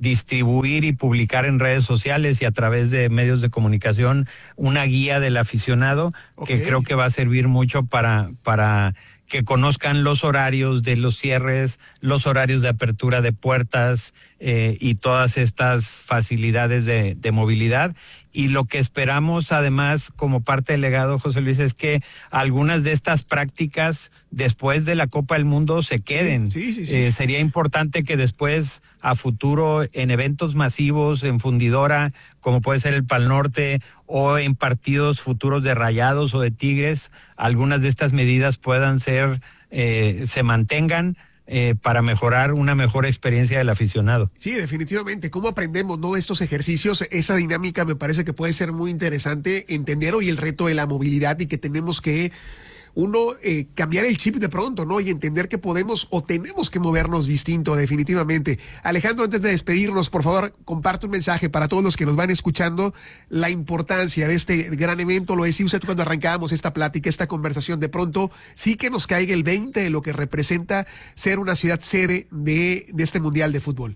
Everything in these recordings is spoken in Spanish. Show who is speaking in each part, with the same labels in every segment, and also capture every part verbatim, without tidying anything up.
Speaker 1: distribuir y publicar en redes sociales y a través de medios de comunicación una guía del aficionado, okay, que creo que va a servir mucho para, para que conozcan los horarios de los cierres, los horarios de apertura de puertas eh, y todas estas facilidades de, de movilidad. Y lo que esperamos además como parte del legado, José Luis, es que algunas de estas prácticas después de la Copa del Mundo se queden.
Speaker 2: Sí, sí, sí.
Speaker 1: Eh, sería importante que después a futuro en eventos masivos, en fundidora, como puede ser el Pal Norte, o en partidos futuros de Rayados o de Tigres, algunas de estas medidas puedan ser, eh, se mantengan, Eh, para mejorar una mejor experiencia del aficionado.
Speaker 2: Sí, definitivamente. ¿Cómo aprendemos, no, de estos ejercicios? Esa dinámica me parece que puede ser muy interesante, entender hoy el reto de la movilidad y que tenemos que uno eh, cambiar el chip de pronto, ¿no? Y entender que podemos o tenemos que movernos distinto, definitivamente. Alejandro, antes de despedirnos, por favor, comparte un mensaje para todos los que nos van escuchando, la importancia de este gran evento. Lo decía usted cuando arrancábamos esta plática, esta conversación, de pronto sí que nos caiga el veinte de lo que representa ser una ciudad sede de, de este Mundial de Fútbol.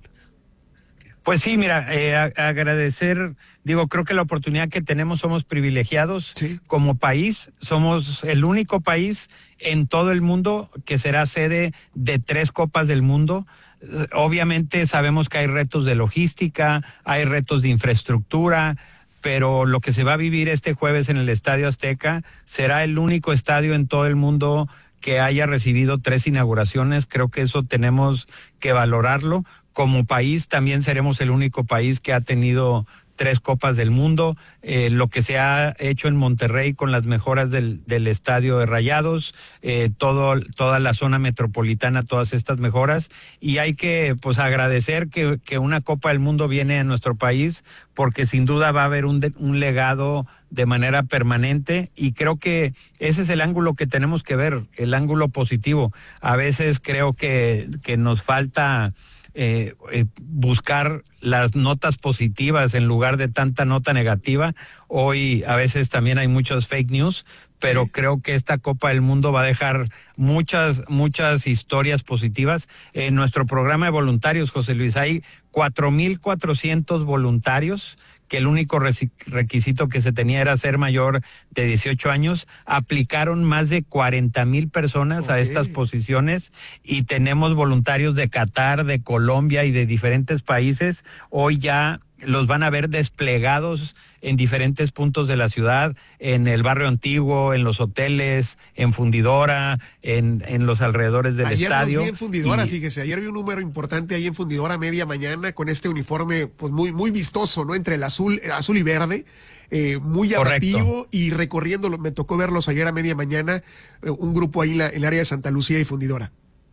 Speaker 1: Pues sí, mira, eh, a, agradecer, digo, creo que la oportunidad que tenemos, somos privilegiados, sí, como país, somos el único país en todo el mundo que será sede de tres Copas del Mundo. Eh, obviamente sabemos que hay retos de logística, hay retos de infraestructura, pero lo que se va a vivir este jueves en el Estadio Azteca será el único estadio en todo el mundo que haya recibido tres inauguraciones. Creo que eso tenemos que valorarlo. Como país también seremos el único país que ha tenido tres Copas del Mundo. Eh, lo que se ha hecho en Monterrey con las mejoras del, del estadio de Rayados, eh, todo, toda la zona metropolitana, todas estas mejoras. Y hay que pues agradecer que, que una Copa del Mundo viene a nuestro país, porque sin duda va a haber un, de, un legado de manera permanente, y creo que ese es el ángulo que tenemos que ver, el ángulo positivo. A veces creo que, que nos falta Eh, eh, buscar las notas positivas en lugar de tanta nota negativa. Hoy a veces también hay muchos fake news, pero sí, creo que esta Copa del Mundo va a dejar muchas, muchas historias positivas. En nuestro programa de voluntarios, José Luis, hay cuatro mil cuatrocientos voluntarios, que el único requisito que se tenía era ser mayor de dieciocho años. Aplicaron más de cuarenta mil personas, okay, a estas posiciones, y tenemos voluntarios de Qatar, de Colombia y de diferentes países. Hoy ya los van a ver desplegados en diferentes puntos de la ciudad, en el barrio antiguo, en los hoteles, en Fundidora, en, en los alrededores del
Speaker 2: ayer
Speaker 1: estadio.
Speaker 2: Ayer vi en Fundidora,
Speaker 1: y...
Speaker 2: fíjese, ayer vi un número importante ahí en Fundidora media mañana con este uniforme pues muy muy vistoso, ¿no? Entre el azul, azul y verde, eh, muy llamativo. Correcto. Y recorriendo, me tocó verlos ayer a media mañana, eh, un grupo ahí en, la, en el área de Santa Lucía y Fundidora.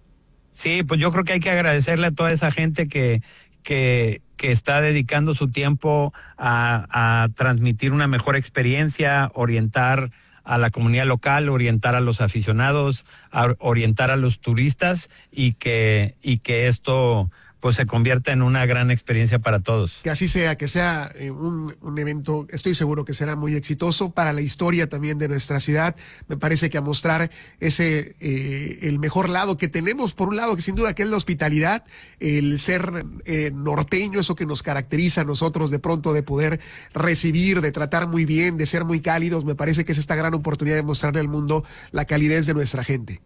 Speaker 1: Sí, pues yo creo que hay que agradecerle a toda esa gente que que, que está dedicando su tiempo a, a transmitir una mejor experiencia, orientar a la comunidad local, orientar a los aficionados, a orientar a los turistas, y que, y que esto pues se convierta en una gran experiencia para todos.
Speaker 2: Que así sea, que sea eh, un, un evento, estoy seguro que será muy exitoso para la historia también de nuestra ciudad. Me parece que a mostrar ese, eh, el mejor lado que tenemos, por un lado, que sin duda que es la hospitalidad, el ser eh, norteño, eso que nos caracteriza a nosotros de pronto, de poder recibir, de tratar muy bien, de ser muy cálidos. Me parece que es esta gran oportunidad de mostrarle al mundo la calidez de nuestra gente.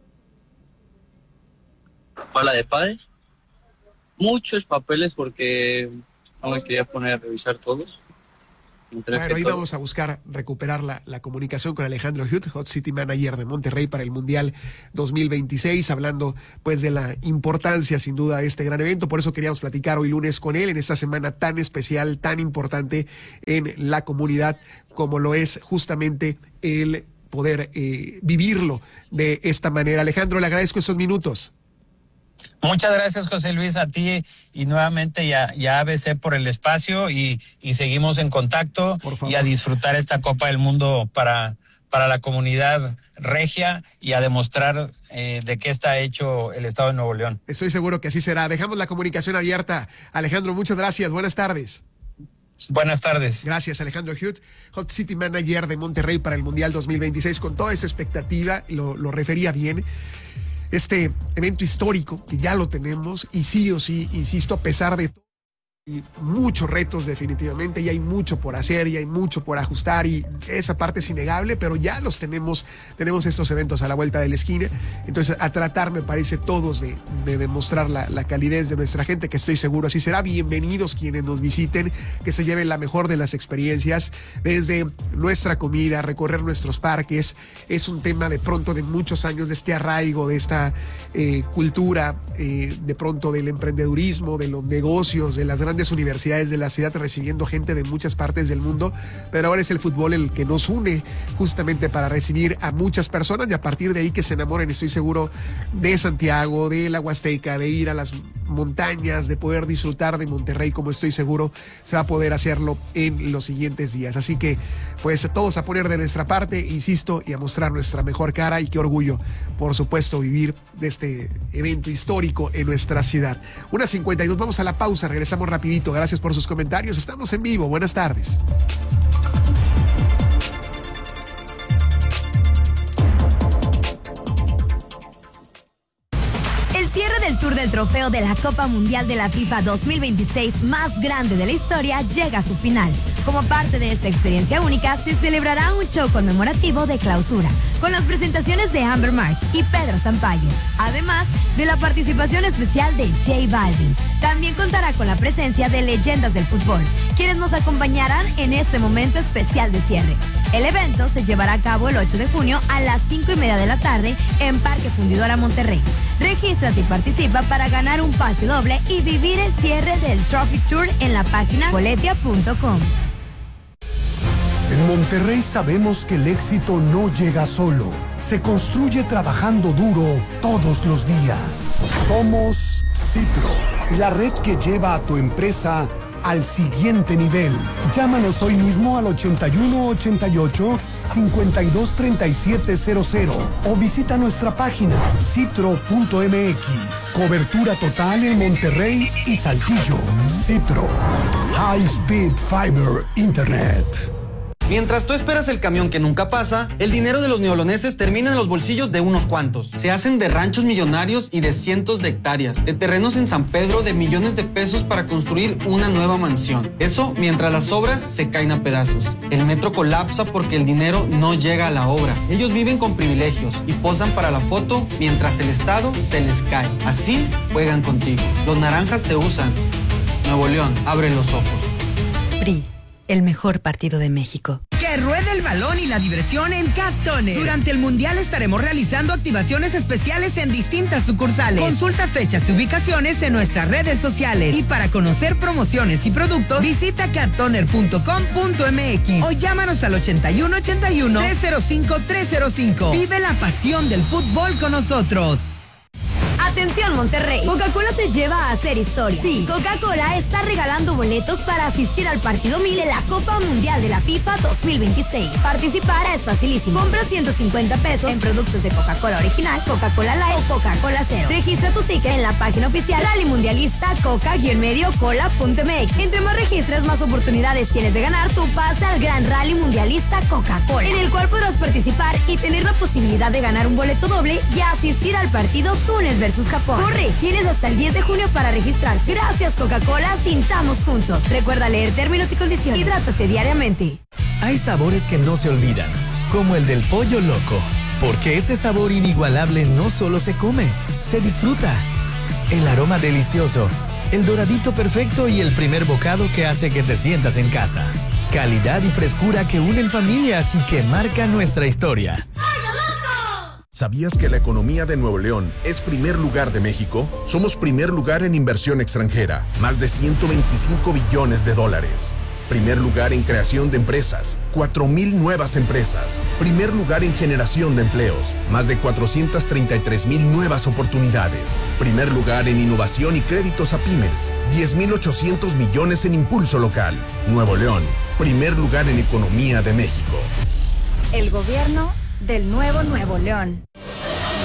Speaker 3: Hola de padre. Muchos papeles porque no me quería poner a revisar todos.
Speaker 2: Bueno, ahí todo. Vamos a buscar recuperar la, la comunicación con Alejandro Huth, Hot City Manager de Monterrey para el Mundial dos mil veintiséis, hablando pues de la importancia sin duda de este gran evento. Por eso queríamos platicar hoy lunes con él en esta semana tan especial, tan importante en la comunidad, como lo es justamente el poder eh, vivirlo de esta manera. Alejandro, le agradezco estos minutos.
Speaker 1: Muchas gracias, José Luis, a ti y nuevamente ya, ya A B C por el espacio, y, y seguimos en contacto y a disfrutar esta Copa del Mundo para, para la comunidad regia y a demostrar eh, de qué está hecho el Estado de Nuevo León.
Speaker 2: Estoy seguro que así será. Dejamos la comunicación abierta. Alejandro, muchas gracias. Buenas tardes.
Speaker 1: Buenas tardes.
Speaker 2: Gracias, Alejandro Huth, Hot City Manager de Monterrey para el Mundial dos mil veintiséis, con toda esa expectativa, lo, lo refería bien. Este evento histórico que ya lo tenemos, y sí o sí, insisto, a pesar de todo. Y muchos retos definitivamente, y hay mucho por hacer, y hay mucho por ajustar, y esa parte es innegable, pero ya los tenemos, tenemos estos eventos a la vuelta de la esquina. Entonces, a tratar, me parece, todos de, de demostrar la, la calidez de nuestra gente, que estoy seguro así será. Bienvenidos quienes nos visiten, que se lleven la mejor de las experiencias, desde nuestra comida, recorrer nuestros parques. Es un tema de pronto de muchos años, de este arraigo, de esta eh, cultura, eh, de pronto del emprendedurismo, de los negocios, de las grandes universidades de la ciudad, recibiendo gente de muchas partes del mundo, pero ahora es el fútbol el que nos une justamente para recibir a muchas personas, y a partir de ahí que se enamoren, estoy seguro, de Santiago, de la Huasteca, de ir a las montañas, de poder disfrutar de Monterrey, como estoy seguro se va a poder hacerlo en los siguientes días. Así que pues todos a poner de nuestra parte, insisto, y a mostrar nuestra mejor cara, y qué orgullo, por supuesto, vivir de este evento histórico en nuestra ciudad. Una cincuenta y dos, vamos a la pausa, regresamos rápido. Gracias por sus comentarios. Estamos en vivo. Buenas tardes.
Speaker 4: El cierre del Tour del Trofeo de la Copa Mundial de la FIFA dos mil veintiséis, más grande de la historia, llega a su final. Como parte de esta experiencia única, se celebrará un show conmemorativo de clausura, con las presentaciones de Amber Mark y Pedro Sampaio, además de la participación especial de J Balvin. También contará con la presencia de leyendas del fútbol, quienes nos acompañarán en este momento especial de cierre. El evento se llevará a cabo el ocho de junio a las cinco y media de la tarde en Parque Fundidora Monterrey. Regístrate y participa para ganar un pase doble y vivir el cierre del Trophy Tour en la página boletia punto com.
Speaker 5: En Monterrey sabemos que el éxito no llega solo, se construye trabajando duro todos los días. Somos Citro, la red que lleva a tu empresa al siguiente nivel. Llámanos hoy mismo al ochenta y uno ochenta y ocho cincuenta y dos treinta y siete cero cero o visita nuestra página citro punto m x. Cobertura total en Monterrey y Saltillo. Citro, High Speed Fiber Internet.
Speaker 6: Mientras tú esperas el camión que nunca pasa, el dinero de los neoloneses termina en los bolsillos de unos cuantos. Se hacen de ranchos millonarios y de cientos de hectáreas, de terrenos en San Pedro de millones de pesos para construir una nueva mansión. Eso mientras las obras se caen a pedazos. El metro colapsa porque el dinero no llega a la obra. Ellos viven con privilegios y posan para la foto mientras el Estado se les cae. Así juegan contigo. Los naranjas te usan. Nuevo León, abre los ojos.
Speaker 7: P R I, el mejor partido de México.
Speaker 8: Que ruede el balón y la diversión en Cat Toner. Durante el Mundial estaremos realizando activaciones especiales en distintas sucursales. Consulta fechas y ubicaciones en nuestras redes sociales. Y para conocer promociones y productos, visita cat toner punto com punto m x o llámanos al ochenta y uno ochenta y uno tres cero cinco tres cero cinco. Vive la pasión del fútbol con nosotros.
Speaker 4: Atención Monterrey, Coca-Cola te lleva a hacer historia. Sí, Coca-Cola está regalando boletos para asistir al partido mil de la Copa Mundial de la FIFA dos mil veintiséis. Participar es facilísimo. Compra ciento cincuenta pesos en productos de Coca-Cola original, Coca-Cola Light o Coca-Cola Cero. Registra tu ticket en la página oficial Rally Mundialista Coca-Medio Cola punto m x. Entre más registres, más oportunidades tienes de ganar tu pase al Gran Rally Mundialista Coca-Cola, en el cual podrás participar y tener la posibilidad de ganar un boleto doble y asistir al partido Túnez versus Japón. Corre, tienes hasta el diez de junio para registrar. Gracias Coca-Cola, pintamos juntos. Recuerda leer términos y condiciones. Hidrátate diariamente.
Speaker 9: Hay sabores que no se olvidan, como el del pollo loco, porque ese sabor inigualable no solo se come, se disfruta. El aroma delicioso, el doradito perfecto y el primer bocado que hace que te sientas en casa. Calidad y frescura que unen familias y que marcan nuestra historia.
Speaker 10: ¿Sabías que la economía de Nuevo León es primer lugar de México? Somos primer lugar en inversión extranjera, más de ciento veinticinco billones de dólares. Primer lugar en creación de empresas, cuatro mil nuevas empresas. Primer lugar en generación de empleos, más de cuatrocientas treinta y tres mil nuevas oportunidades. Primer lugar en innovación y créditos a pymes, diez mil ochocientos millones en impulso local. Nuevo León, primer lugar en economía de México.
Speaker 11: El gobierno del nuevo Nuevo León.